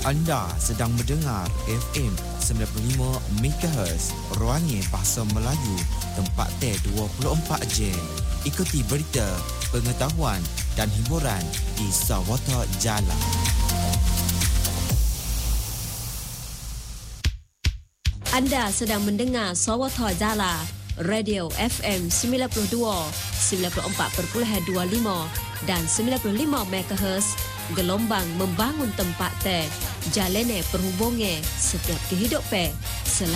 Anda sedang mendengar FM 95 MHz Ruangin Bahasa Melayu, tempat T 24 Jam. Ikuti berita, pengetahuan dan hiburan di Sawata Jala. Anda sedang mendengar Sawata Jala, Radio FM 92, 94.25 dan 95 MHz. Gelombang membangun tempat teh, jalene perhubungan setiap kehidupan.